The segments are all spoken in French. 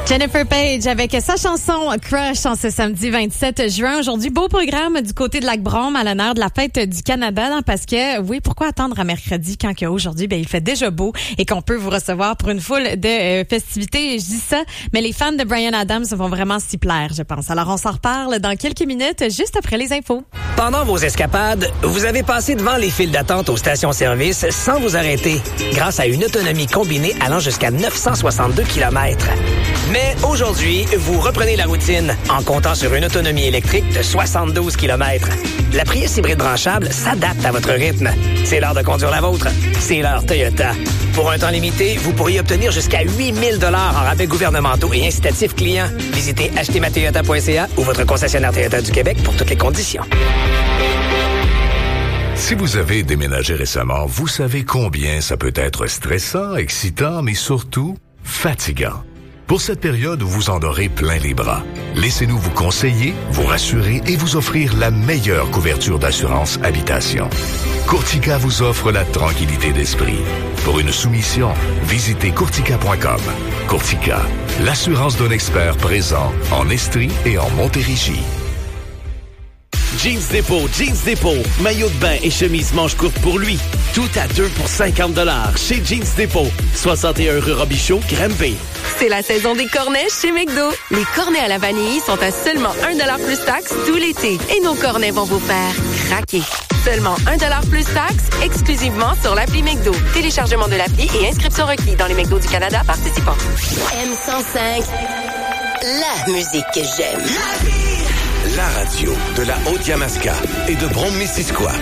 Jennifer Page avec sa chanson Crush en ce samedi 27 juin. Aujourd'hui, beau programme du côté de Lac-Brome à l'honneur de la fête du Canada, parce que, oui, pourquoi attendre à mercredi quand qu'aujourd'hui, il fait déjà beau et qu'on peut vous recevoir pour une foule de festivités. Je dis ça, mais les fans de Bryan Adams vont vraiment s'y plaire, je pense. Alors, on s'en reparle dans quelques minutes, juste après les infos. Pendant vos escapades, vous avez passé devant les files d'attente aux stations-service sans vous arrêter, grâce à une autonomie combinée allant jusqu'à 962 km. Mais aujourd'hui, vous reprenez la routine en comptant sur une autonomie électrique de 72 km. La Prius hybride branchable s'adapte à votre rythme. C'est l'heure de conduire la vôtre. C'est l'heure Toyota. Pour un temps limité, vous pourriez obtenir jusqu'à 8 000 $ en rabais gouvernementaux et incitatifs clients. Visitez achetezmatoyota.ca ou votre concessionnaire Toyota du Québec pour toutes les conditions. Si vous avez déménagé récemment, vous savez combien ça peut être stressant, excitant, mais surtout fatigant. Pour cette période, vous en aurez plein les bras. Laissez-nous vous conseiller, vous rassurer et vous offrir la meilleure couverture d'assurance habitation. Courtica vous offre la tranquillité d'esprit. Pour une soumission, visitez courtica.com. Courtica, l'assurance d'un expert présent en Estrie et en Montérégie. Jeans Dépôt, maillot de bain et chemise manche courte pour lui. Tout à 2 pour 50 $ chez Jeans Dépôt. 61 rue Robichaud, Granby. C'est la saison des cornets chez McDo. Les cornets à la vanille sont à seulement 1 $ plus taxe tout l'été. Et nos cornets vont vous faire craquer. Seulement 1 $ plus taxe, exclusivement sur l'appli McDo. Téléchargement de l'appli et inscription requis dans les McDo du Canada participants. M105, la musique que j'aime. La radio de la Haute-Yamaska et de Brome-Missisquoi.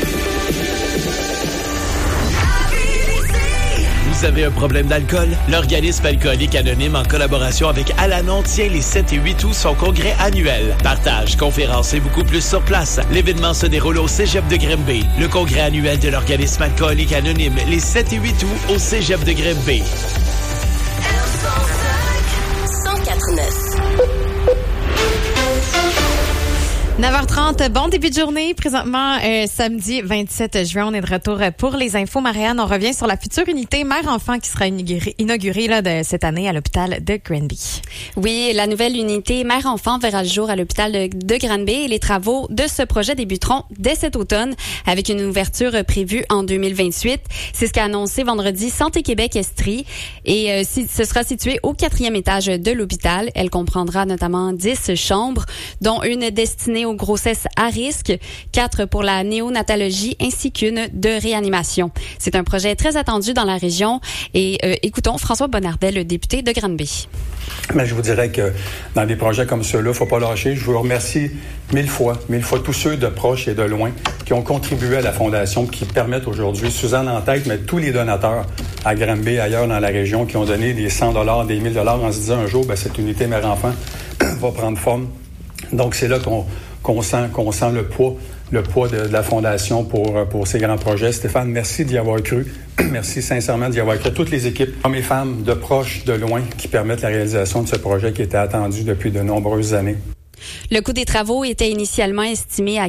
Vous avez un problème d'alcool? L'Organisme alcoolique anonyme, en collaboration avec Alanon, tient les 7 et 8 août son congrès annuel. Partage, conférences et beaucoup plus sur place. L'événement se déroule au Cégep de Granby. Le congrès annuel de l'Organisme alcoolique anonyme, les 7 et 8 août au Cégep de Granby. 104.9. 9h30, bon début de journée. Présentement, samedi 27 juin, on est de retour pour les infos. Marianne, on revient sur la future unité mère-enfant qui sera inaugurée de cette année à l'hôpital de Granby. Oui, la nouvelle unité mère-enfant verra le jour à l'hôpital de Granby et les travaux de ce projet débuteront dès cet automne avec une ouverture prévue en 2028. C'est ce qu'a annoncé vendredi Santé Québec Estrie et ce sera situé au 4e étage de l'hôpital. Elle comprendra notamment 10 chambres, dont une destinée aux grossesses à risque, 4 pour la néonatologie ainsi qu'une de réanimation. C'est un projet très attendu dans la région et écoutons François Bonnardel, le député de Granby. Mais je vous dirais que dans des projets comme ceux-là, il ne faut pas lâcher. Je vous remercie mille fois tous ceux de proches et de loin qui ont contribué à la Fondation, qui permettent aujourd'hui, Suzanne en tête, mais tous les donateurs à Granby, ailleurs dans la région, qui ont donné des 100 $, des 1000 $ en se disant un jour, cette unité mère-enfant va prendre forme. Donc, c'est là qu'on sent le poids de la Fondation pour ces grands projets. Stéphane, merci d'y avoir cru. Merci sincèrement d'y avoir cru. Toutes les équipes, hommes et femmes, de proches, de loin, qui permettent la réalisation de ce projet qui était attendu depuis de nombreuses années. Le coût des travaux était initialement estimé à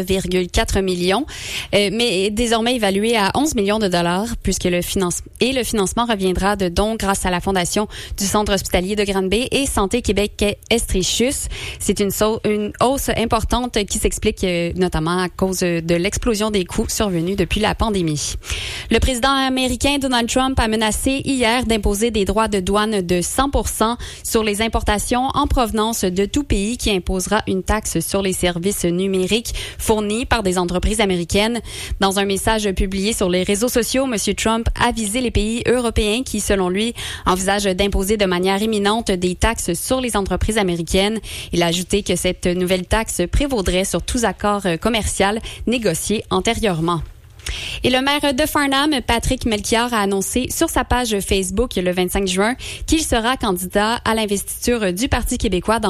4,4 millions, mais désormais évalué à 11 millions de $, puisque le financement reviendra de dons grâce à la Fondation du Centre hospitalier de Granby et Santé Québec Estrichus. C'est une hausse importante qui s'explique notamment à cause de l'explosion des coûts survenus depuis la pandémie. Le président américain Donald Trump a menacé hier d'imposer des droits de douane de 100% sur les importations en provenance de tout pays qui imposera une taxe sur les services numériques fournis par des entreprises américaines. Dans un message publié sur les réseaux sociaux, M. Trump a visé les pays européens qui, selon lui, envisagent d'imposer de manière imminente des taxes sur les entreprises américaines. Il a ajouté que cette nouvelle taxe prévaudrait sur tous accords commerciaux négociés antérieurement. Et le maire de Farnham, Patrick Melchior, a annoncé sur sa page Facebook le 25 juin qu'il sera candidat à l'investiture du Parti québécois dans